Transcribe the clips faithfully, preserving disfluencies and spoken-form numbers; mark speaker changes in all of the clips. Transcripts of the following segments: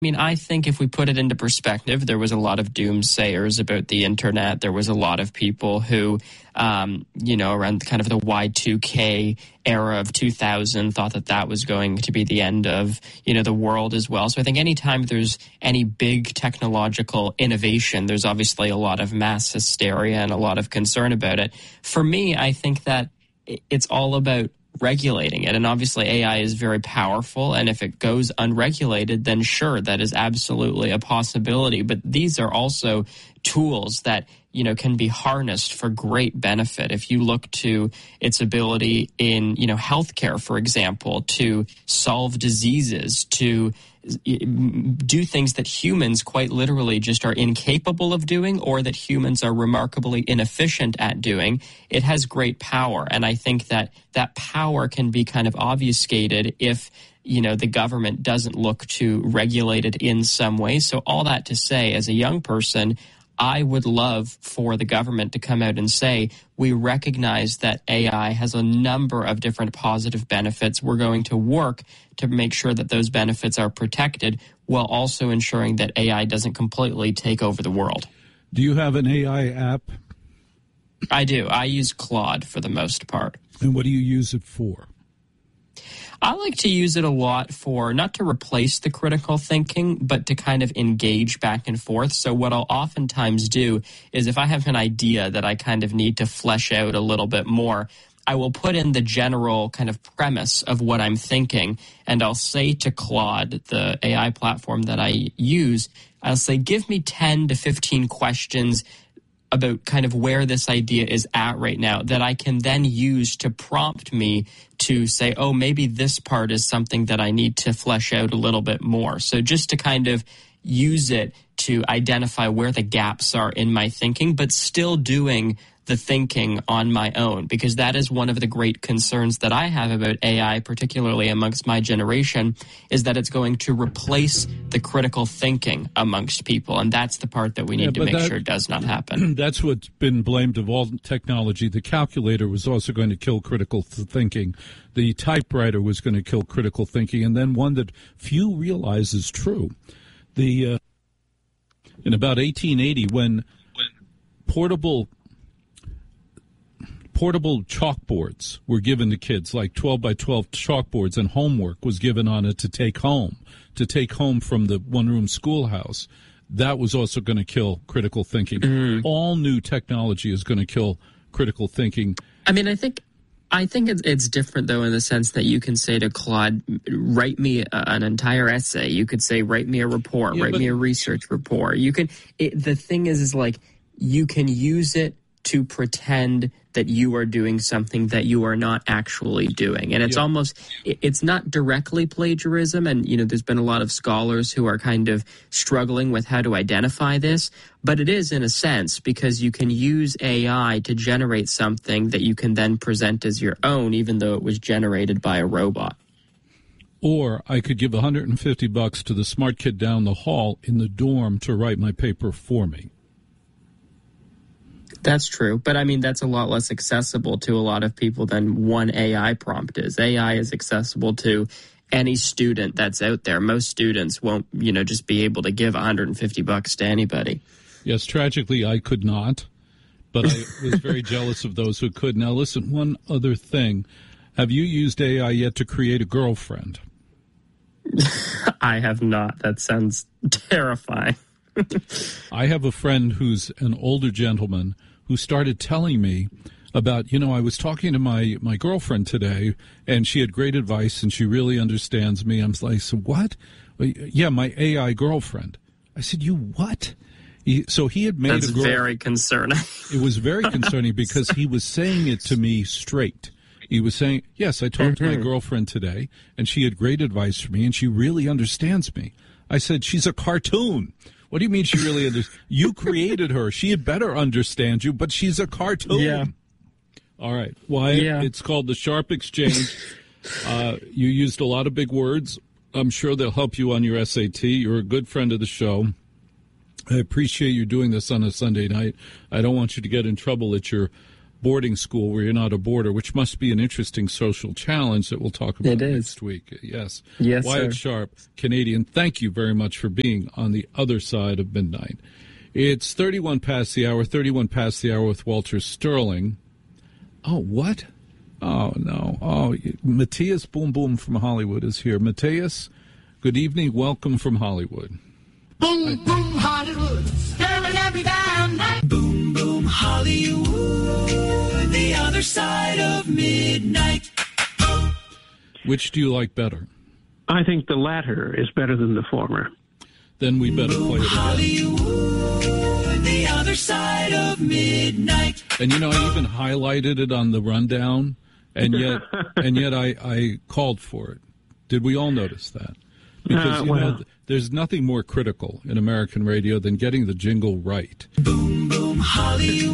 Speaker 1: I mean, I think if we put it into perspective, there was a lot of doomsayers about the internet. There was a lot of people who, um, you know, around kind of the Y two K era of two thousand thought that that was going to be the end of, you know, the world as well. So I think anytime there's any big technological innovation, there's obviously a lot of mass hysteria and a lot of concern about it. For me, I think that it's all about regulating it. And obviously A I is very powerful, and if it goes unregulated, then sure, that is absolutely a possibility. But these are also tools that, you know, can be harnessed for great benefit. If you look to its ability in, you know, healthcare, for example, to solve diseases, to do things that humans quite literally just are incapable of doing, or that humans are remarkably inefficient at doing, it has great power. And I think that that power can be kind of obfuscated if, you know, the government doesn't look to regulate it in some way. So all that to say, as a young person, I would love for the government to come out and say, we recognize that A I has a number of different positive benefits. We're going to work to make sure that those benefits are protected while also ensuring that A I doesn't completely take over the world.
Speaker 2: Do you have an A I app?
Speaker 1: I do. I use Claude for the most part.
Speaker 2: And what do you use it for?
Speaker 1: I like to use it a lot for, not to replace the critical thinking, but to kind of engage back and forth. So what I'll oftentimes do is if I have an idea that I kind of need to flesh out a little bit more, I will put in the general kind of premise of what I'm thinking, and I'll say to Claude, the A I platform that I use, I'll say, give me ten to fifteen questions about kind of where this idea is at right now that I can then use to prompt me to say, oh, maybe this part is something that I need to flesh out a little bit more. So just to kind of use it to identify where the gaps are in my thinking, but still doing the thinking on my own, because that is one of the great concerns that I have about A I, particularly amongst my generation, is that it's going to replace the critical thinking amongst people. And that's the part that we need yeah, to make that, sure does not happen.
Speaker 2: That's what's been blamed of all technology. The calculator was also going to kill critical thinking. The typewriter was going to kill critical thinking. And then one that few realize is true. The uh, in about eighteen eighty, when portable portable chalkboards were given to kids, like twelve by twelve chalkboards, and homework was given on it to take home, to take home from the one-room schoolhouse, that was also going to kill critical thinking. Mm-hmm. All new technology is going to kill critical thinking.
Speaker 1: I mean, I think I think it's, it's different, though, in the sense that you can say to Claude, write me a, an entire essay. You could say, write me a report, yeah, write but, me a research report. You can. It, the thing is, is like you can use it to pretend that you are doing something that you are not actually doing. And it's yeah. almost, it's not directly plagiarism. And, you know, there's been a lot of scholars who are kind of struggling with how to identify this. But it is in a sense, because you can use A I to generate something that you can then present as your own, even though it was generated by a robot.
Speaker 2: Or I could give one hundred fifty bucks to the smart kid down the hall in the dorm to write my paper for me.
Speaker 1: That's true. But, I mean, that's a lot less accessible to a lot of people than one A I prompt is. A I is accessible to any student that's out there. Most students won't, you know, just be able to give one hundred fifty bucks to anybody.
Speaker 2: Yes, tragically, I could not. But I was very jealous of those who could. Now, listen, one other thing. Have you used A I yet to create a girlfriend?
Speaker 1: I have not. That sounds terrifying.
Speaker 2: I have a friend who's an older gentleman who started telling me about, you know, I was talking to my, my girlfriend today, and she had great advice, and she really understands me. I'm like, so what? Yeah, my A I girlfriend. I said, you what? He, so he had made
Speaker 1: That's
Speaker 2: a girl-
Speaker 1: very concerning.
Speaker 2: It was very concerning because he was saying it to me straight. He was saying, yes, I talked mm-hmm. to my girlfriend today, and she had great advice for me, and she really understands me. I said, she's a cartoon. What do you mean she really understands? You created her. She had better understand you, but she's a cartoon.
Speaker 1: Yeah.
Speaker 2: All right. Wyatt,
Speaker 1: yeah.
Speaker 2: It's called the Sharp Exchange. uh, you used a lot of big words. I'm sure they'll help you on your S A T. You're a good friend of the show. I appreciate you doing this on a Sunday night. I don't want you to get in trouble at your boarding school where you're not a boarder, which must be an interesting social challenge that we'll talk about
Speaker 1: it is.
Speaker 2: next week. Yes.
Speaker 1: Yes,
Speaker 2: Wyatt
Speaker 1: sir.
Speaker 2: Sharp, Canadian, thank you very much for being on the other side of midnight. It's thirty-one past the hour, thirty-one past the hour with Walter Sterling. Oh, what? Oh, no. Oh, Matthias Boom Boom from Hollywood is here. Matthias, good evening. Welcome from Hollywood.
Speaker 3: Boom, I, boom, Hollywood. Every, every damn night. Boom, boom, Hollywood. The other side of midnight.
Speaker 2: Which do you like better?
Speaker 4: I think the latter is better than the former.
Speaker 2: Then we better play it again.
Speaker 3: Hollywood, the other side of midnight.
Speaker 2: And, you know, I even highlighted it on the rundown, and yet and yet I, I called for it. Did we all notice that? Because,
Speaker 4: uh,
Speaker 2: you
Speaker 4: well,
Speaker 2: know, there's nothing more critical in American radio than getting the jingle right.
Speaker 3: Boom, boom, Hollywood,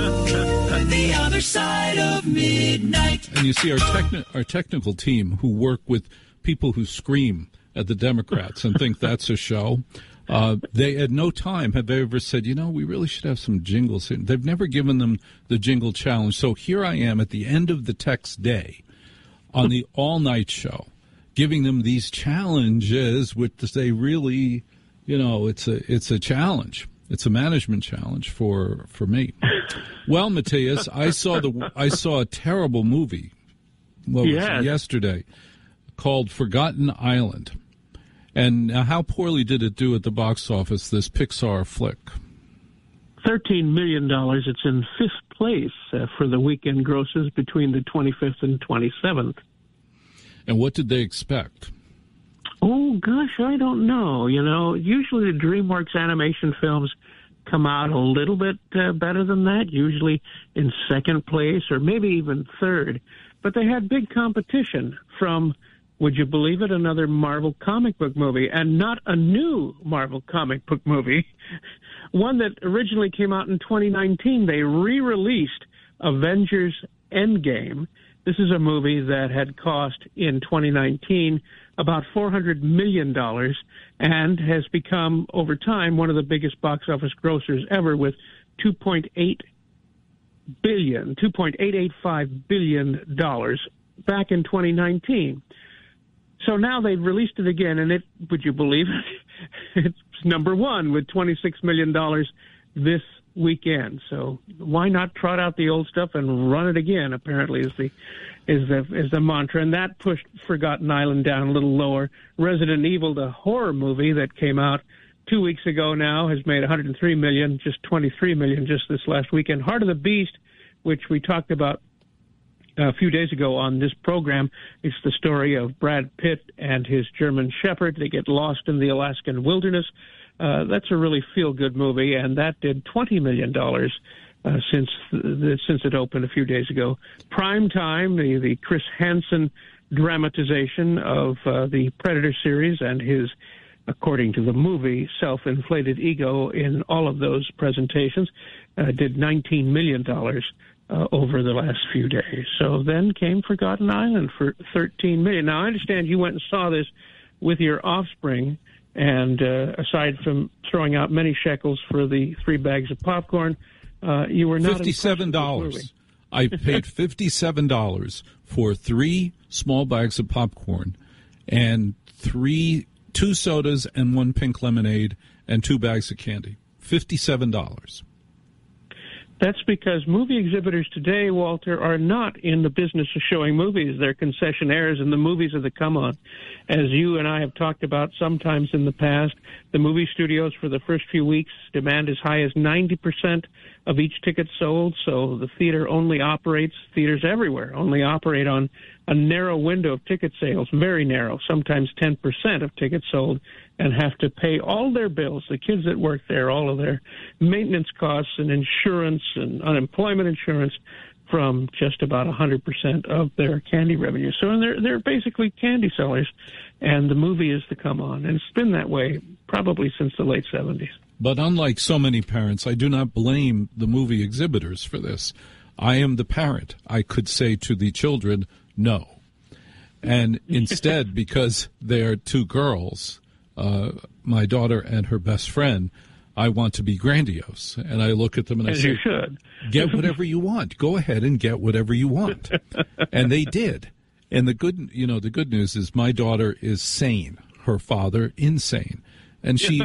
Speaker 3: the other side of midnight.
Speaker 2: And you see our, techni- our technical team who work with people who scream at the Democrats and think that's a show, uh, they at no time have they ever said, you know, we really should have some jingles. They've never given them the jingle challenge. So here I am at the end of the text day on the all-night show, giving them these challenges, which they really, you know, it's a it's a challenge. It's a management challenge for for me. Well, Matthias, I saw the I saw a terrible movie. What was
Speaker 4: Yes.
Speaker 2: it, yesterday, called Forgotten Island. And uh, how poorly did it do at the box office? This Pixar flick.
Speaker 4: thirteen million dollars. It's in fifth place uh, for the weekend grosses between the twenty-fifth and twenty-seventh.
Speaker 2: And what did they expect?
Speaker 4: Oh, gosh, I don't know. You know, usually the DreamWorks animation films come out a little bit uh, better than that, usually in second place or maybe even third. But they had big competition from, would you believe it, another Marvel comic book movie, and not a new Marvel comic book movie, one that originally came out in twenty nineteen. They re-released Avengers Endgame. This is a movie that had cost in twenty nineteen about four hundred million dollars and has become, over time, one of the biggest box office grossers ever with two point eight billion dollars, two point eight eight five billion dollars back in twenty nineteen. So now they've released it again, and it, would you believe it, it's number one with twenty-six million dollars this weekend. So why not trot out the old stuff and run it again, apparently, is the is the is the mantra. And that pushed Forgotten Island down a little lower. Resident Evil, the horror movie that came out two weeks ago now, has made one hundred three million dollars, just twenty-three million dollars just this last weekend. Heart of the Beast, which we talked about a few days ago on this program, it's the story of Brad Pitt and his German Shepherd. They get lost in the Alaskan wilderness. Uh, that's a really feel-good movie, and that did twenty million dollars uh, since the, since it opened a few days ago. Prime Time, the, the Chris Hansen dramatization of uh, the Predator series and his, according to the movie, self-inflated ego in all of those presentations, uh, did nineteen million dollars uh, over the last few days. So then came Forgotten Island for thirteen million dollars. Now, I understand you went and saw this with your offspring, and uh, aside from throwing out many shekels for the three bags of popcorn, uh, you were not
Speaker 2: fifty-seven dollars. I paid fifty-seven dollars for three small bags of popcorn and three two sodas and one pink lemonade and two bags of candy. fifty-seven dollars.
Speaker 4: That's because movie exhibitors today, Walter, are not in the business of showing movies. They're concessionaires, and the movies are the come-on. As you and I have talked about sometimes in the past, the movie studios for the first few weeks demand as high as ninety percent of each ticket sold, so the theater only operates, theaters everywhere only operate on a narrow window of ticket sales, very narrow, sometimes ten percent of tickets sold, and have to pay all their bills, the kids that work there, all of their maintenance costs and insurance and unemployment insurance from just about one hundred percent of their candy revenue. So they're, they're basically candy sellers, and the movie is the come-on. And it's been that way probably since the late seventies.
Speaker 2: But unlike so many parents, I do not blame the movie exhibitors for this. I am the parent. I could say to the children, no. And instead, because they are two girls, uh, my daughter and her best friend, I want to be grandiose. And I look at them and I
Speaker 4: As
Speaker 2: say,
Speaker 4: you should.
Speaker 2: Get whatever you want. Go ahead and get whatever you want. And they did. And the good, you know, the good news is my daughter is sane. Her father, insane. And she